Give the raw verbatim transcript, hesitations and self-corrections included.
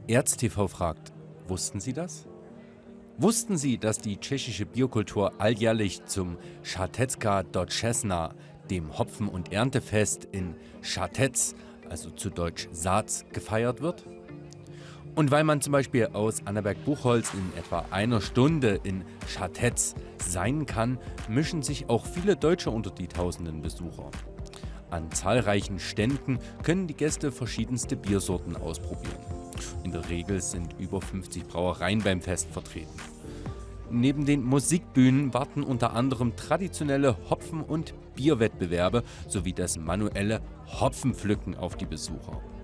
ErzTV fragt: Wussten Sie das? Wussten Sie, dass die tschechische Bierkultur alljährlich zum Žatecká dočasná, dem Hopfen- und Erntefest in Žatec, also zu Deutsch Saaz, gefeiert wird? Und weil man zum Beispiel aus Annaberg-Buchholz in etwa einer Stunde in Žatec sein kann, mischen sich auch viele Deutsche unter die tausenden Besucher. An zahlreichen Ständen können die Gäste verschiedenste Biersorten ausprobieren. In der Regel sind über fünfzig Brauereien beim Fest vertreten. Neben den Musikbühnen warten unter anderem traditionelle Hopfen- und Bierwettbewerbe sowie das manuelle Hopfenpflücken auf die Besucher.